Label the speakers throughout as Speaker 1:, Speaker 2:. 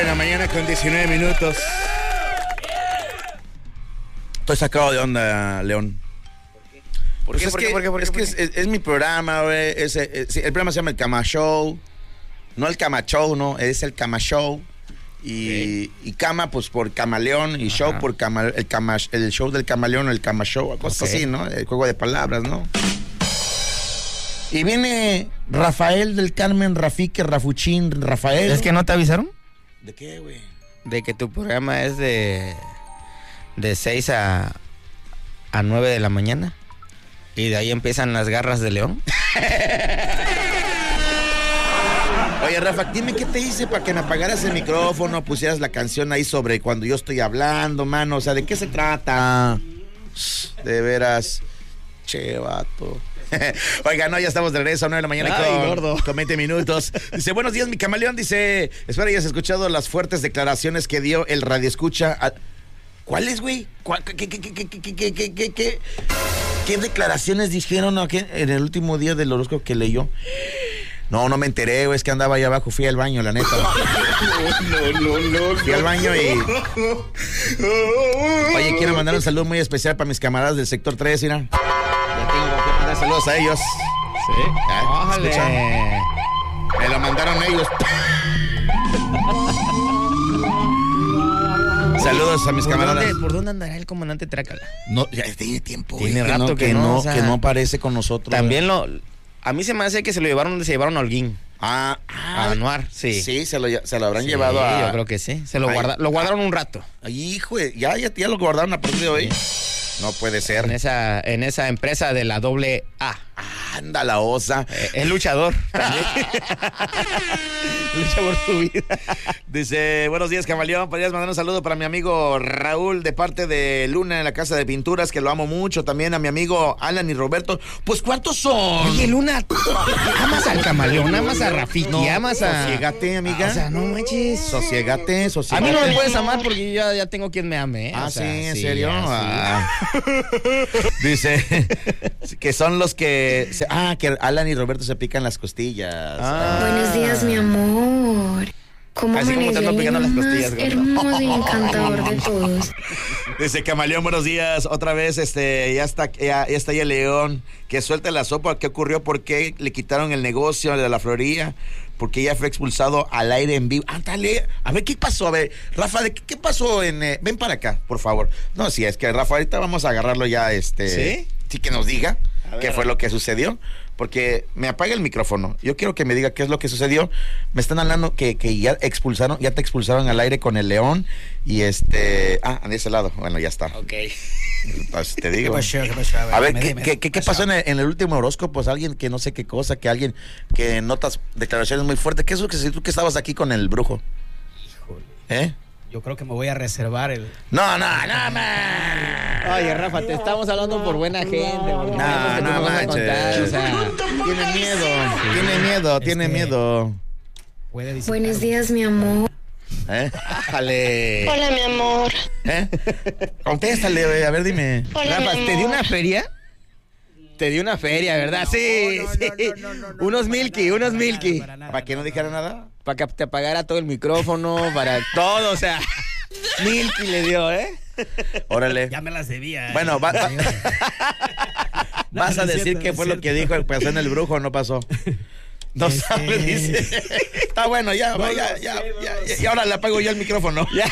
Speaker 1: de la mañana con 19 minutos. Estoy sacado de onda, León.
Speaker 2: ¿Por qué?
Speaker 1: Es mi programa, güey. El programa se llama El Cama Show. No el Cama Show, no. Es el Cama Show. Y cama, pues por camaleón. Y show por el show del camaleón o el Cama Show. Cosas así, ¿no? El juego de palabras, ¿no? Y viene Rafael del Carmen, Rafique, Rafuchín, Rafael.
Speaker 2: ¿Es que no te avisaron?
Speaker 1: ¿De qué, güey?
Speaker 2: De que tu programa es de 6 a 9 de la mañana. Y de ahí empiezan las garras de León.
Speaker 1: Oye, Rafa, dime qué te hice para que me apagaras el micrófono, pusieras la canción ahí sobre cuando yo estoy hablando, mano. O sea, ¿de qué se trata? De veras. Che, vato. Oiga, no, ya estamos de regreso a 9 de la mañana con 20 minutos. Dice, buenos días, mi camaleón. Dice, espero hayas escuchado las fuertes declaraciones que dio el radioescucha. ¿Cuáles, güey? ¿Qué declaraciones dijeron en el último día del horóscopo que leyó? No me enteré, güey, es que andaba ahí abajo, fui al baño, la neta. No. Fui al baño y... Oye, quiero mandar un saludo muy especial para mis camaradas del sector 3, mira. Ya tengo que mandar saludos a ellos.
Speaker 2: Sí.
Speaker 1: ¿Escuchan? Me lo mandaron ellos. Saludos a mis camaradas.
Speaker 2: ¿Por dónde andará el comandante Trácala?
Speaker 1: No, ya tiene tiempo.
Speaker 2: Tiene rato que no
Speaker 1: aparece con nosotros.
Speaker 2: También a mí se me hace que se lo llevaron donde se llevaron a Holguín. A Anuar, sí.
Speaker 1: Sí, se lo habrán llevado a...
Speaker 2: yo creo que sí. Lo guardaron un rato.
Speaker 1: Ay, hijo, ya lo guardaron a partir de hoy. No puede ser.
Speaker 2: En esa empresa de la AA.
Speaker 1: Anda la osa.
Speaker 2: Es luchador. Lucha por su vida.
Speaker 1: Dice, buenos días, camaleón. ¿Podrías mandar un saludo para mi amigo Raúl de parte de Luna en la Casa de Pinturas, que lo amo mucho? También a mi amigo Alan y Roberto. Pues, ¿cuántos son?
Speaker 2: Oye, Luna, amas al camaleón, amas a Rafiki, amas a...
Speaker 1: Sosiégate, amiga.
Speaker 2: O sea, no manches.
Speaker 1: Sosiégate.
Speaker 2: A mí no me puedes amar porque yo ya tengo quien me ame, ¿eh?
Speaker 1: Ah, o sea, sí, ¿en serio? Dice que son los que... que Alan y Roberto se pican las costillas.
Speaker 3: Buenos días, mi amor. ¿Cómo
Speaker 1: así como te ando picando las costillas,
Speaker 3: más hermoso y encantador de todos?
Speaker 1: Dice camaleón, buenos días. Otra vez, ya está ahí el León. Que suelte la sopa. ¿Qué ocurrió? ¿Por qué le quitaron el negocio de la florería? Porque ya fue expulsado al aire en vivo. Ándale, a ver, ¿qué pasó? A ver, Rafa, ¿qué pasó ven para acá, por favor? No, sí, es que Rafa, ahorita vamos a agarrarlo ya, ¿sí? Sí, que nos diga qué fue lo que sucedió. Porque me apaga el micrófono. Yo quiero que me diga qué es lo que sucedió. Me están hablando que ya te expulsaron al aire con el León. Y de ese lado. Bueno, ya está.
Speaker 2: Ok.
Speaker 1: Entonces te digo.
Speaker 2: ¿Qué pasó?
Speaker 1: A ver, ¿qué pasó en el último horóscopo? Pues alguien que no sé qué cosa, alguien que notas declaraciones muy fuertes. ¿Qué es lo que si tú que estabas aquí con el brujo?
Speaker 4: Híjole. Yo creo que me voy a reservar el...
Speaker 1: No, man.
Speaker 2: Oye, Rafa, te estamos hablando por buena gente.
Speaker 1: No manches.
Speaker 2: O sea,
Speaker 1: tiene miedo.
Speaker 3: Buenos días, mi amor.
Speaker 1: Jale.
Speaker 5: Hola, mi amor.
Speaker 1: Contéstale, a ver, dime.
Speaker 5: Hola,
Speaker 2: Rafa,
Speaker 5: mi amor.
Speaker 2: ¿te dio una feria? Te dio una feria, ¿verdad? Sí. Unos milky.
Speaker 1: ¿Para que no dijera nada?
Speaker 2: Para que te apagara todo el micrófono, para todo, o sea, milky le dio, ¿eh?
Speaker 1: Órale.
Speaker 4: Ya me las debía.
Speaker 1: Bueno, vas a decir qué fue lo que dijo pasó en el brujo, no pasó. No sabe, dice. Está bueno, ya. Y ahora le apago yo el micrófono. Ya.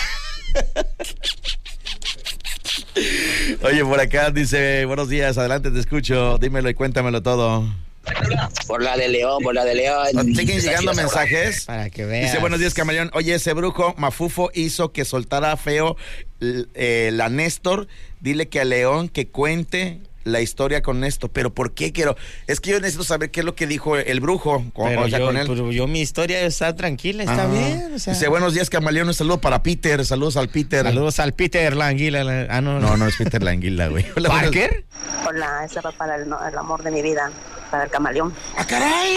Speaker 1: Oye, por acá dice, buenos días, adelante, te escucho, dímelo y cuéntamelo todo.
Speaker 6: Por la de León.
Speaker 1: ¿Siguen llegando mensajes?
Speaker 2: Para que veas.
Speaker 1: Dice, buenos días, camaleón. Oye, ese brujo Mafufo hizo que soltara feo la Néstor. Dile que a León que cuente la historia con esto. ¿Pero por qué quiero? Es que yo necesito saber qué es lo que dijo el brujo con él.
Speaker 2: Pero yo mi historia está tranquila, está bien. O sea.
Speaker 1: Dice, buenos días, camaleón. Un saludo para Peter. Saludos al Peter.
Speaker 2: Saludos al Peter, la anguila.
Speaker 1: No es Peter la anguila, güey.
Speaker 2: ¿Parker?
Speaker 5: Hola, esa va para el amor de mi vida, para el camaleón.
Speaker 1: ¡Ah, caray!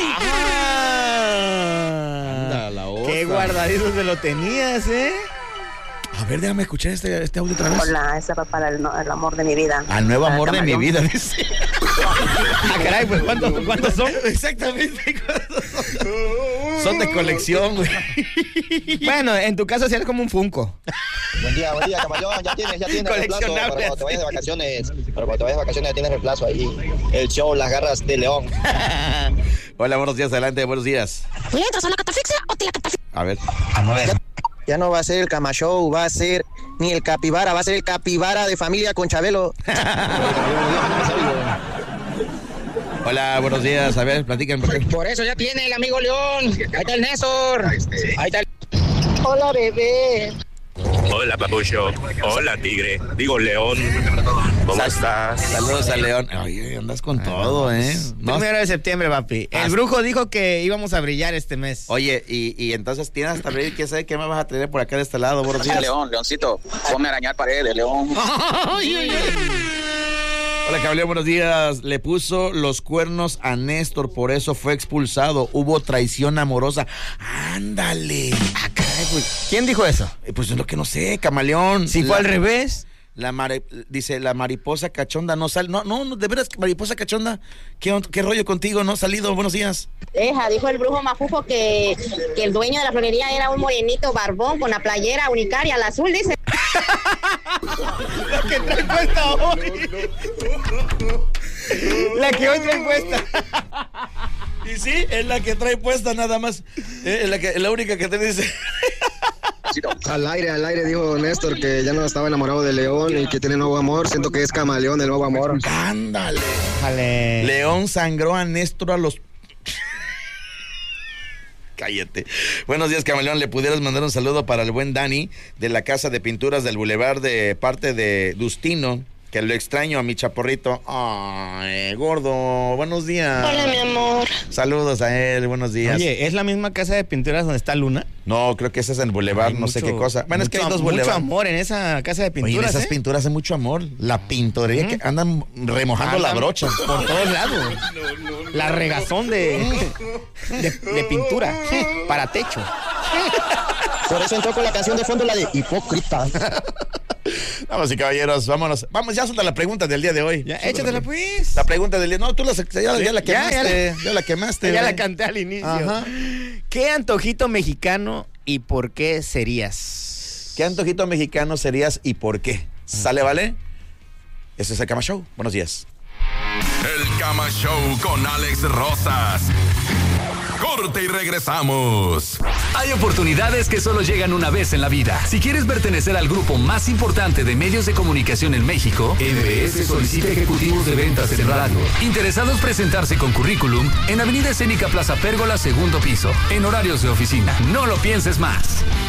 Speaker 2: Anda, la osa. Qué guardadito se lo tenías, ¿eh?
Speaker 1: A ver, déjame escuchar este audio otra vez.
Speaker 5: Hola, esa va para el amor de mi vida.
Speaker 1: Al nuevo amor de mi vida, dice.
Speaker 2: Ah, caray, pues ¿cuántos son?
Speaker 1: Exactamente. Son de colección, güey.
Speaker 2: Bueno, en tu caso sería como un Funko.
Speaker 6: Buen día, camaleón. Ya tienes reemplazo para
Speaker 2: Coleccionables.
Speaker 6: cuando te vayas de vacaciones. Para cuando te vayas de vacaciones ya tienes reemplazo ahí. El show Las Garras de León.
Speaker 1: Hola, buenos días, adelante, buenos días.
Speaker 7: ¿Le entras a la catafixia o te la catafixia?
Speaker 1: A ver.
Speaker 6: Ya no va a ser el Cama Show, va a ser ni el Capibara, va a ser el Capibara de familia con Chabelo.
Speaker 1: Hola, buenos días. A ver, platiquen.
Speaker 8: Por eso ya tiene el amigo León. Ahí está el Néstor. Ahí está el...
Speaker 5: Hola, bebé.
Speaker 9: Hola, papucho. Hola, tigre. Digo, León. ¿Cómo estás?
Speaker 1: Saludos a León. Oye, andas con todo, ¿eh? No.
Speaker 2: 1 de septiembre, papi. El brujo dijo que íbamos a brillar este mes.
Speaker 1: Oye, y entonces tienes hasta abrir, ¿quién sabe qué me vas a tener por acá de este lado? Buenos días.
Speaker 6: Leoncito, ponme a arañar paredes, León.
Speaker 1: Hola, caballero, buenos días. Le puso los cuernos a Néstor, por eso fue expulsado. Hubo traición amorosa. Ándale.
Speaker 2: Ah, caray, pues, ¿quién dijo eso?
Speaker 1: Pues es lo que no sé, camaleón.
Speaker 2: Si fue al revés.
Speaker 1: Dice, la mariposa cachonda no sale. No, de veras, mariposa cachonda. ¿Qué rollo contigo? ¿No ha salido? Buenos días.
Speaker 5: Dijo el brujo mafufo que el dueño de la florería era un morenito barbón con la playera unicaria al azul, dice.
Speaker 2: La que trae puesta hoy. La que hoy trae puesta.
Speaker 1: Y sí, es la que trae puesta nada más. Es la única que te dice.
Speaker 6: Al aire dijo Néstor que ya no estaba enamorado de León y que tiene nuevo amor. Siento que es Camaleón el nuevo amor.
Speaker 1: Ándale.
Speaker 2: Jale.
Speaker 1: León sangró a Néstor a los... Cállate. Buenos días, camaleón. ¿Le pudieras mandar un saludo para el buen Dani de la Casa de Pinturas del Boulevard de parte de Dustino? Que lo extraño a mi chaporrito. Ay, gordo. Buenos días.
Speaker 3: Hola, mi amor.
Speaker 1: Saludos a él. Buenos días.
Speaker 2: Oye, ¿es la misma casa de pinturas donde está Luna?
Speaker 1: No, creo que ese es en Boulevard, no sé qué cosa. Bueno, es que hay dos
Speaker 2: mucho
Speaker 1: Boulevard.
Speaker 2: amor en esa casa de pinturas.
Speaker 1: Oye, en esas pinturas hay mucho amor. La pintorería que andan remojando la brocha.
Speaker 2: Por todos lados. La regazón de pintura para techo.
Speaker 6: Por eso entró con la canción de fondo, la de Hipócrita.
Speaker 1: Vamos y caballeros, vámonos. Vamos, ya suelta la pregunta del día de hoy.
Speaker 2: Ya, échatela pues.
Speaker 1: La pregunta del día. No, tú ya la quemaste. Ya la quemaste.
Speaker 2: Ya la canté al inicio.
Speaker 1: Ajá.
Speaker 2: ¿Qué antojito mexicano y por qué serías?
Speaker 1: ¿Qué antojito mexicano serías y por qué? ¿Sale, vale? Este es el Cama Show. Buenos días.
Speaker 10: El Cama Show con Alex Rosas. Corte y regresamos.
Speaker 11: Hay oportunidades que solo llegan una vez en la vida. Si quieres pertenecer al grupo más importante de medios de comunicación en México, MBS solicita ejecutivos de ventas en radio. Interesados presentarse con currículum en Avenida Escénica Plaza Pérgola, segundo piso, en horarios de oficina. No lo pienses más.